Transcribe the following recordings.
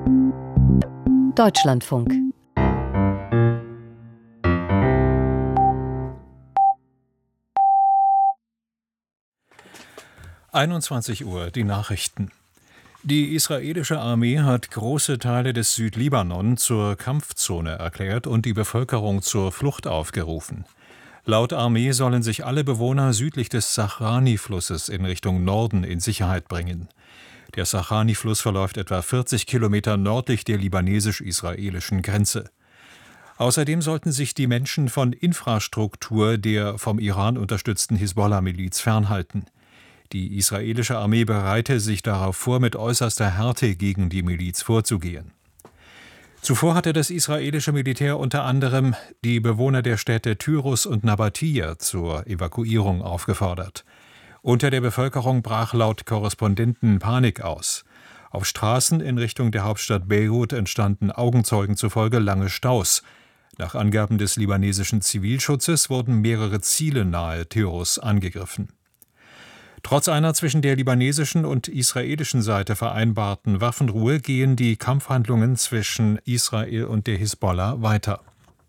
Deutschlandfunk. Uhr, die Nachrichten. Die israelische Armee hat große Teile des Südlibanon zur Kampfzone erklärt und die Bevölkerung zur Flucht aufgerufen. Laut Armee sollen sich alle Bewohner südlich des Sahrani-Flusses in Richtung Norden in Sicherheit bringen. Der Sahrani-Fluss verläuft etwa 40 Kilometer nördlich der libanesisch-israelischen Grenze. Außerdem sollten sich die Menschen von Infrastruktur der vom Iran unterstützten Hisbollah-Miliz fernhalten. Die israelische Armee bereite sich darauf vor, mit äußerster Härte gegen die Miliz vorzugehen. Zuvor hatte das israelische Militär unter anderem die Bewohner der Städte Tyrus und Nabatia zur Evakuierung aufgefordert. Unter der Bevölkerung brach laut Korrespondenten Panik aus. Auf Straßen in Richtung der Hauptstadt Beirut entstanden Augenzeugen zufolge lange Staus. Nach Angaben des libanesischen Zivilschutzes wurden mehrere Ziele nahe Tyrus angegriffen. Trotz einer zwischen der libanesischen und israelischen Seite vereinbarten Waffenruhe gehen die Kampfhandlungen zwischen Israel und der Hisbollah weiter.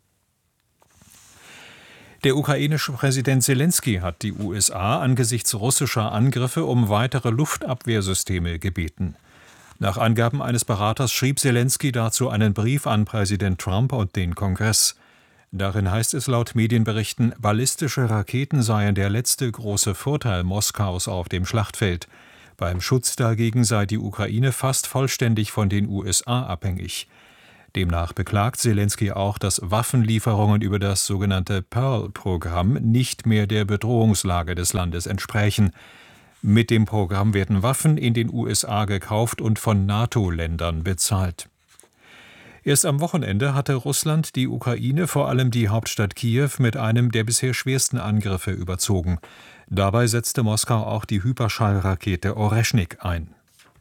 Der ukrainische Präsident Selenskyj hat die USA angesichts russischer Angriffe um weitere Luftabwehrsysteme gebeten. Nach Angaben eines Beraters schrieb Selenskyj dazu einen Brief an Präsident Trump und den Kongress. Darin heißt es laut Medienberichten, ballistische Raketen seien der letzte große Vorteil Moskaus auf dem Schlachtfeld. Beim Schutz dagegen sei die Ukraine fast vollständig von den USA abhängig. Demnach beklagt Selenskyj auch, dass Waffenlieferungen über das sogenannte Pearl-Programm nicht mehr der Bedrohungslage des Landes entsprechen. Mit dem Programm werden Waffen in den USA gekauft und von NATO-Ländern bezahlt. Erst am Wochenende hatte Russland die Ukraine, vor allem die Hauptstadt Kiew, mit einem der bisher schwersten Angriffe überzogen. Dabei setzte Moskau auch die Hyperschallrakete Oreschnik ein.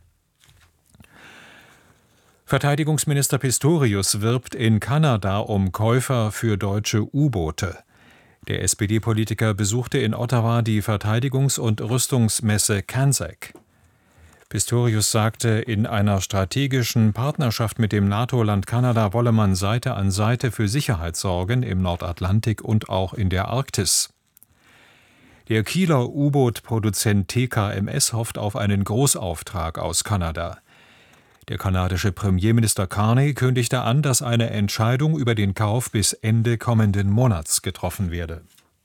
Verteidigungsminister Pistorius wirbt in Kanada um Käufer für deutsche U-Boote. Der SPD-Politiker besuchte in Ottawa die Verteidigungs- und Rüstungsmesse CANSEC. Pistorius sagte, in einer strategischen Partnerschaft mit dem NATO-Land Kanada wolle man Seite an Seite für Sicherheit sorgen im Nordatlantik und auch in der Arktis. Der Kieler U-Boot-Produzent TKMS hofft auf einen Großauftrag aus Kanada. Der kanadische Premierminister Carney kündigte an, dass eine Entscheidung über den Kauf bis Ende kommenden Monats getroffen werde.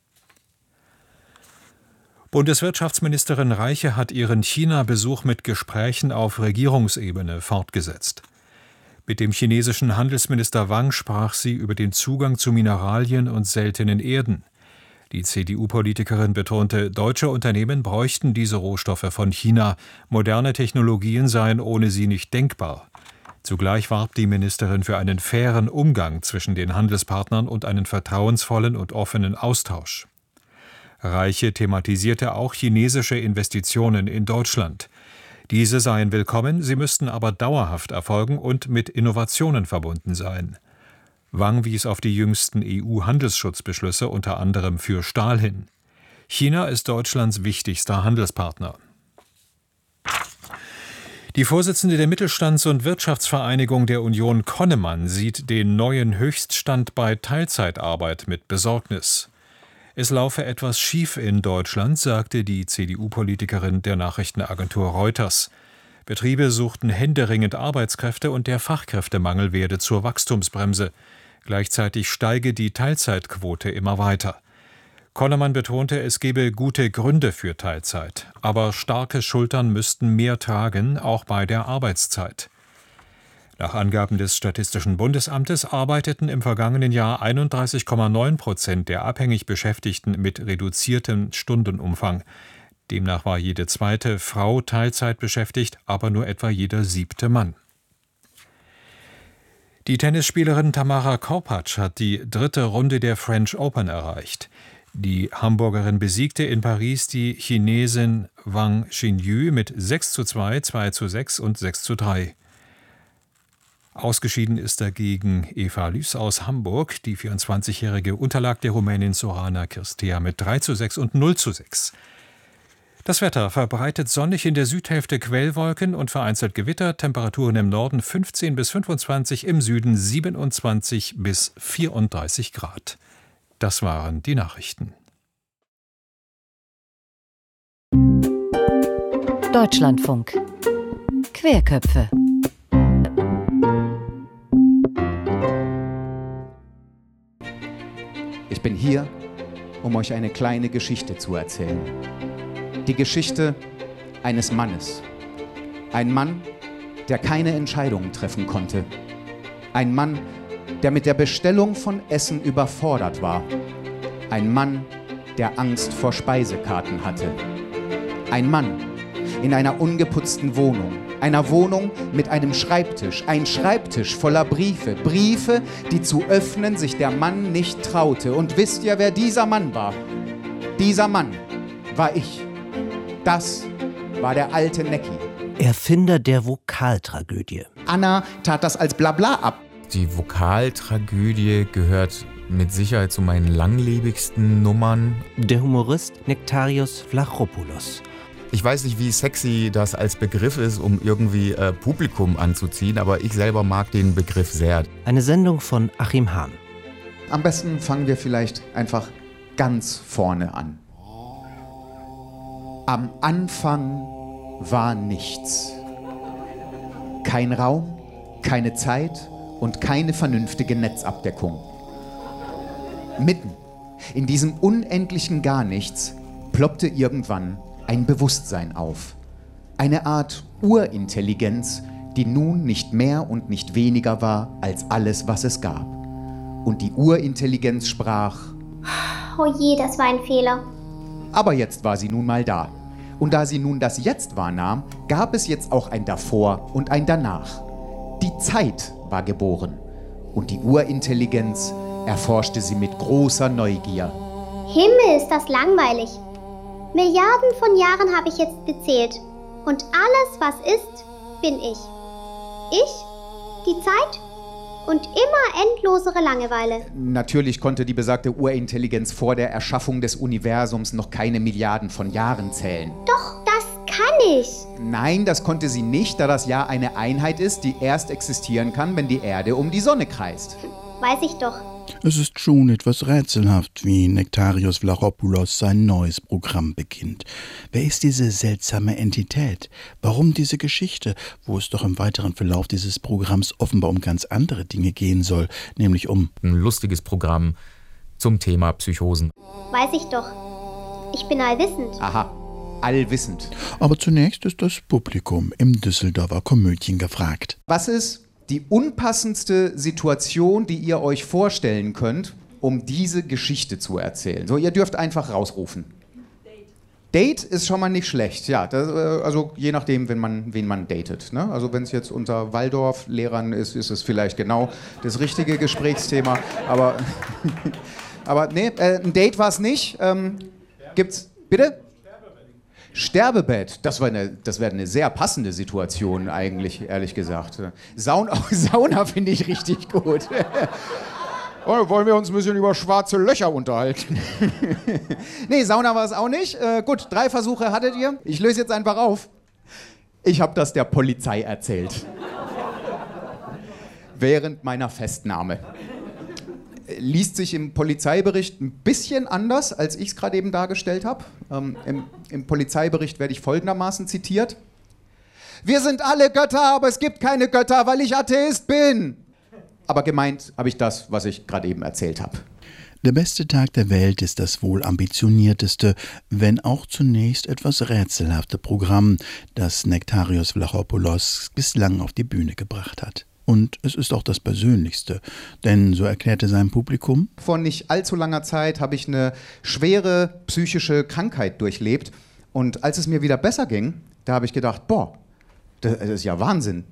Bundeswirtschaftsministerin Reiche hat ihren China-Besuch mit Gesprächen auf Regierungsebene fortgesetzt. Mit dem chinesischen Handelsminister Wang sprach sie über den Zugang zu Mineralien und seltenen Erden. Die CDU-Politikerin betonte, deutsche Unternehmen bräuchten diese Rohstoffe von China. Moderne Technologien seien ohne sie nicht denkbar. Zugleich warb die Ministerin für einen fairen Umgang zwischen den Handelspartnern und einen vertrauensvollen und offenen Austausch. Reiche thematisierte auch chinesische Investitionen in Deutschland. Diese seien willkommen, sie müssten aber dauerhaft erfolgen und mit Innovationen verbunden sein. Wang wies auf die jüngsten EU-Handelsschutzbeschlüsse unter anderem für Stahl hin. China ist Deutschlands wichtigster Handelspartner. Die Vorsitzende der Mittelstands- und Wirtschaftsvereinigung der Union Connemann sieht den neuen Höchststand bei Teilzeitarbeit mit Besorgnis. Es laufe etwas schief in Deutschland, sagte die CDU-Politikerin der Nachrichtenagentur Reuters. Betriebe suchten händeringend Arbeitskräfte und der Fachkräftemangel werde zur Wachstumsbremse. Gleichzeitig steige die Teilzeitquote immer weiter. Connemann betonte, es gebe gute Gründe für Teilzeit, aber starke Schultern müssten mehr tragen, auch bei der Arbeitszeit. Nach Angaben des Statistischen Bundesamtes arbeiteten im vergangenen Jahr 31,9% der abhängig Beschäftigten mit reduziertem Stundenumfang. Demnach war jede zweite Frau Teilzeit beschäftigt, aber nur etwa jeder 7. Mann. Die Tennisspielerin Tamara Korpatsch hat die 3. Runde der French Open erreicht. Die Hamburgerin besiegte in Paris die Chinesin Wang Xinyu mit 6:2, 2:6 und 6:3. Ausgeschieden ist dagegen Eva Lys aus Hamburg. Die 24-Jährige unterlag der Rumänin Sorana Cirstea mit 3:6 und 0:6. Das Wetter verbreitet sonnig in der Südhälfte Quellwolken und vereinzelt Gewitter. Temperaturen im Norden 15 bis 25, im Süden 27 bis 34 Grad. Das waren die Nachrichten. Deutschlandfunk. Querköpfe. Ich bin hier, um euch eine kleine Geschichte zu erzählen. Die Geschichte eines Mannes. Ein Mann, der keine Entscheidungen treffen konnte. Ein Mann, der mit der Bestellung von Essen überfordert war. Ein Mann, der Angst vor Speisekarten hatte. Ein Mann in einer ungeputzten Wohnung. Einer Wohnung mit einem Schreibtisch. Ein Schreibtisch voller Briefe. Briefe, die zu öffnen sich der Mann nicht traute. Und wisst ihr, wer dieser Mann war? Dieser Mann war ich. Das war der alte Necki. Erfinder der Vokaltragödie. Anna tat das als Blabla ab. Die Vokaltragödie gehört mit Sicherheit zu meinen langlebigsten Nummern. Der Humorist Nektarios Vlachopoulos. Ich weiß nicht, wie sexy das als Begriff ist, um irgendwie Publikum anzuziehen, aber ich selber mag den Begriff sehr. Eine Sendung von Achim Hahn. Am besten fangen wir vielleicht einfach ganz vorne an. Am Anfang war nichts. Kein Raum, keine Zeit und keine vernünftige Netzabdeckung. Mitten in diesem unendlichen Garnichts ploppte irgendwann ein Bewusstsein auf. Eine Art Urintelligenz, die nun nicht mehr und nicht weniger war als alles, was es gab. Und die Urintelligenz sprach: Oh je, das war ein Fehler. Aber jetzt war sie nun mal da. Und da sie nun das Jetzt wahrnahm, gab es jetzt auch ein Davor und ein Danach. Die Zeit war geboren. Und die Urintelligenz erforschte sie mit großer Neugier. Himmel, ist das langweilig. Milliarden von Jahren habe ich jetzt gezählt. Und alles, was ist, bin ich. Ich, die Zeit und immer endlosere Langeweile. Natürlich konnte die besagte Urintelligenz vor der Erschaffung des Universums noch keine Milliarden von Jahren zählen. Doch, das kann ich. Nein, das konnte sie nicht, da das Jahr eine Einheit ist, die erst existieren kann, wenn die Erde um die Sonne kreist. Weiß ich doch. Es ist schon etwas rätselhaft, wie Nektarios Vlachopoulos sein neues Programm beginnt. Wer ist diese seltsame Entität? Warum diese Geschichte, wo es doch im weiteren Verlauf dieses Programms offenbar um ganz andere Dinge gehen soll, nämlich um Ein lustiges Programm zum Thema Psychosen. Weiß ich doch. Ich bin allwissend. Aha, allwissend. Aber zunächst ist das Publikum im Düsseldorfer Komödien gefragt. Was ist die unpassendste Situation, die ihr euch vorstellen könnt, um diese Geschichte zu erzählen? So, ihr dürft einfach rausrufen. Date ist schon mal nicht schlecht, ja. Also je nachdem, wen man datet. Ne? Also wenn es jetzt unter Waldorf-Lehrern ist, ist es vielleicht genau das richtige Gesprächsthema. Aber nee, ein Date war es nicht. Gibt's, bitte? Sterbebett, das wäre eine sehr passende Situation eigentlich, ehrlich gesagt. Sauna finde ich richtig gut. Oh, wollen wir uns ein bisschen über schwarze Löcher unterhalten? Nee, Sauna war es auch nicht. Gut, 3 Versuche hattet ihr. Ich löse jetzt einfach auf. Ich habe das der Polizei erzählt. Während meiner Festnahme. Liest sich im Polizeibericht ein bisschen anders, als ich es gerade eben dargestellt habe. Im Polizeibericht werde ich folgendermaßen zitiert. Wir sind alle Götter, aber es gibt keine Götter, weil ich Atheist bin. Aber gemeint habe ich das, was ich gerade eben erzählt habe. Der beste Tag der Welt ist das wohl ambitionierteste, wenn auch zunächst etwas rätselhafte Programm, das Nektarios Vlachopoulos bislang auf die Bühne gebracht hat. Und es ist auch das Persönlichste, denn so erklärte sein Publikum: Vor nicht allzu langer Zeit habe ich eine schwere psychische Krankheit durchlebt. Und als es mir wieder besser ging, da habe ich gedacht, boah, das ist ja Wahnsinn.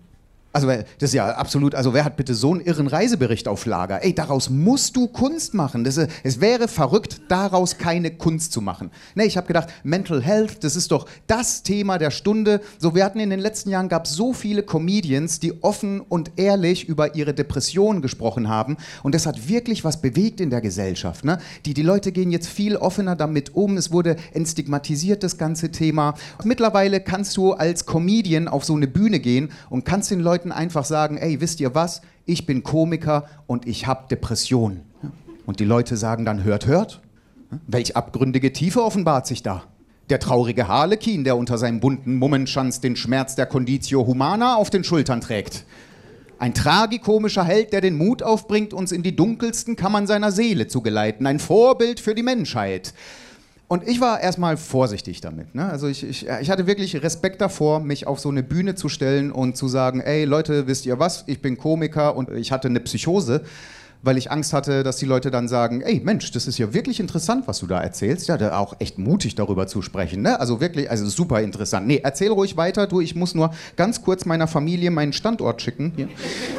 Also das ist ja absolut, also wer hat bitte so einen irren Reisebericht auf Lager? Ey, daraus musst du Kunst machen. Es wäre verrückt, daraus keine Kunst zu machen. Ne, ich habe gedacht, Mental Health, das ist doch das Thema der Stunde. So, wir hatten in den letzten Jahren, gab es so viele Comedians, die offen und ehrlich über ihre Depressionen gesprochen haben. Und das hat wirklich was bewegt in der Gesellschaft. Ne? Die Leute gehen jetzt viel offener damit um. Es wurde entstigmatisiert, das ganze Thema. Mittlerweile kannst du als Comedian auf so eine Bühne gehen und kannst den Leuten einfach sagen, ey, wisst ihr was, ich bin Komiker und ich habe Depressionen. Und die Leute sagen dann, hört, welch abgründige Tiefe offenbart sich da. Der traurige Harlekin, der unter seinem bunten Mummenschanz den Schmerz der Conditio Humana auf den Schultern trägt. Ein tragikomischer Held, der den Mut aufbringt, uns in die dunkelsten Kammern seiner Seele zu geleiten. Ein Vorbild für die Menschheit. Und ich war erstmal vorsichtig damit. Ne? Also ich hatte wirklich Respekt davor, mich auf so eine Bühne zu stellen und zu sagen, ey Leute, wisst ihr was, ich bin Komiker und ich hatte eine Psychose, weil ich Angst hatte, dass die Leute dann sagen, ey Mensch, das ist ja wirklich interessant, was du da erzählst. Ja, da auch echt mutig darüber zu sprechen. Ne? Also wirklich, also super interessant. Nee, erzähl ruhig weiter, du, ich muss nur ganz kurz meiner Familie meinen Standort schicken. Hier.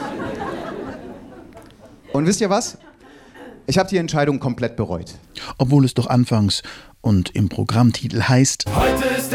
Und wisst ihr was? Ich habe die Entscheidung komplett bereut. Obwohl es doch anfangs und im Programmtitel heißt: Heute ist